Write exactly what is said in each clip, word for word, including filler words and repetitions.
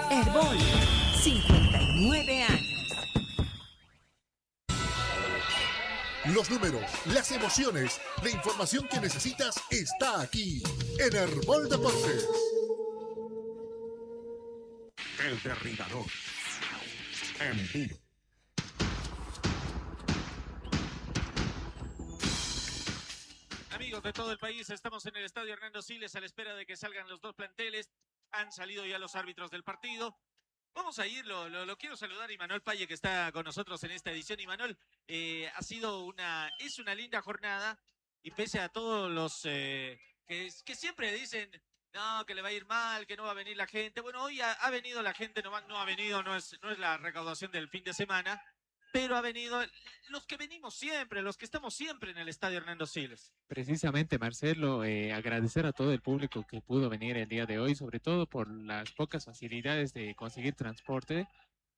Herbol, cincuenta y nueve años. Los números, las emociones, la información que necesitas está aquí en Herbol Deportes. El derribador. En vivo. Amigos de todo el país, estamos en el estadio Hernando Siles a la espera de que salgan los dos planteles. Han salido ya los árbitros del partido. Vamos a ir, lo, lo, lo quiero saludar a Imanol Paye, que está con nosotros en esta edición. Imanol, eh, ha sido una, es una linda jornada y pese a todos los eh, que, que siempre dicen, no, que le va a ir mal, que no va a venir la gente. Bueno, hoy ha, ha venido la gente, no, no ha venido, no es, no es la recaudación del fin de semana, pero ha venido los que venimos siempre, los que estamos siempre en el estadio Hernando Siles. Precisamente, Marcelo, eh, agradecer a todo el público que pudo venir el día de hoy, sobre todo por las pocas facilidades de conseguir transporte.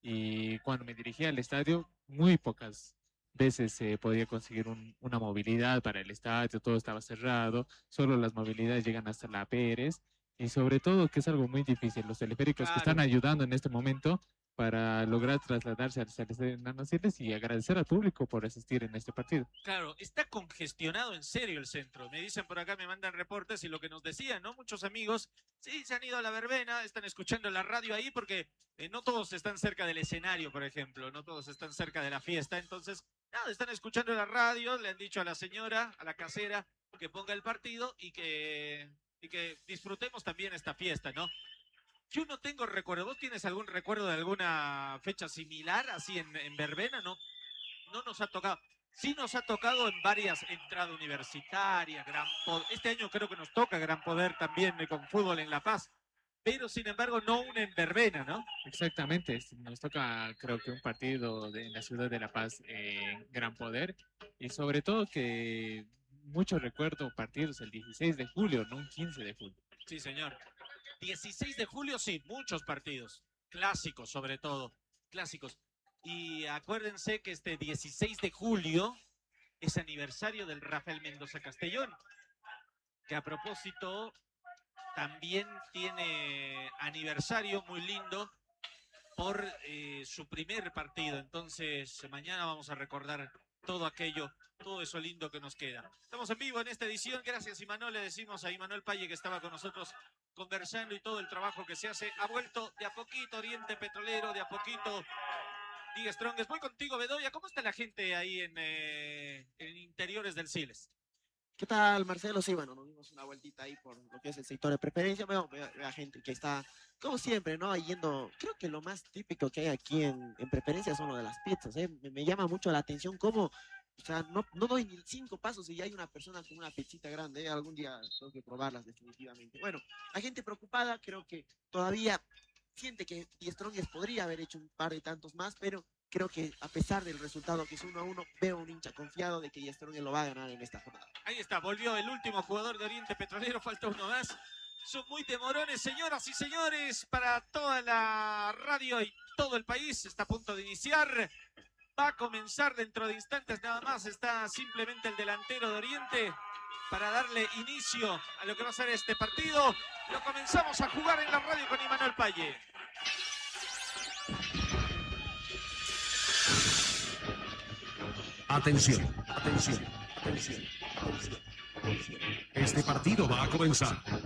Y cuando me dirigía al estadio, muy pocas veces se eh, podía conseguir un, una movilidad para el estadio, todo estaba cerrado, solo las movilidades llegan hasta la Pérez. Y sobre todo, que es algo muy difícil, los teleféricos claro. que están ayudando en este momento para lograr trasladarse al estadio Hernando Siles, y agradecer al público por asistir en este partido. Claro, está congestionado en serio el centro. Me dicen por acá, me mandan reportes y lo que nos decían, ¿no? Muchos amigos, sí, se han ido a la verbena, están escuchando la radio ahí porque eh, no todos están cerca del escenario, por ejemplo, no todos están cerca de la fiesta. Entonces, nada, están escuchando la radio, le han dicho a la señora, a la casera, que ponga el partido y que, y que disfrutemos también esta fiesta, ¿no? Yo no tengo recuerdo. ¿Vos tienes algún recuerdo de alguna fecha similar así en, en verbena? No, no nos ha tocado. Sí nos ha tocado en varias entradas universitarias, Gran Poder. Este año creo que nos toca Gran Poder también con fútbol en La Paz. Pero sin embargo no una en verbena, ¿no? Exactamente. Nos toca creo que un partido de, en la ciudad de La Paz en Gran Poder. Y sobre todo que mucho recuerdo partidos el dieciséis de julio, no un quince de julio. Sí, señor. dieciséis de julio, sí, muchos partidos, clásicos sobre todo, clásicos. Y acuérdense que este dieciséis de julio es aniversario del Rafael Mendoza Castellón, que a propósito también tiene aniversario muy lindo por eh, su primer partido. Entonces mañana vamos a recordar todo aquello, todo eso lindo que nos queda. Estamos en vivo en esta edición, gracias Imanol, le decimos a Imanol Paye que estaba con nosotros conversando y todo el trabajo que se hace. Ha vuelto de a poquito Oriente Petrolero, de a poquito Die Strongest. Voy contigo, Bedoya. ¿Cómo está la gente ahí en, eh, en interiores del Siles? ¿Qué tal, Marcelo? Sí, bueno, nos dimos una vueltita ahí por lo que es el sector de preferencia. Veo, veo, veo a gente que está, como siempre, ¿no? Yendo, creo que lo más típico que hay aquí en, en preferencia son lo de las pizzas, ¿eh? Me, me llama mucho la atención cómo, o sea, no, no doy ni cinco pasos y ya hay una persona con una pizzita grande, ¿eh? Algún día tengo que probarlas definitivamente. Bueno, la gente preocupada, creo que todavía siente que Die Strongest podría haber hecho un par de tantos más, pero creo que a pesar del resultado que es uno a uno, veo un hincha confiado de que Die Strongest lo va a ganar en esta jornada. Ahí está, volvió el último jugador de Oriente Petrolero, falta uno más. Son muy temorones, señoras y señores, para toda la radio y todo el país. Está a punto de iniciar. Va a comenzar dentro de instantes nada más. Está simplemente el delantero de Oriente para darle inicio a lo que va a ser este partido. Lo comenzamos a jugar en la radio con Imanol Paye. Atención, atención, atención, atención. Este partido va a comenzar.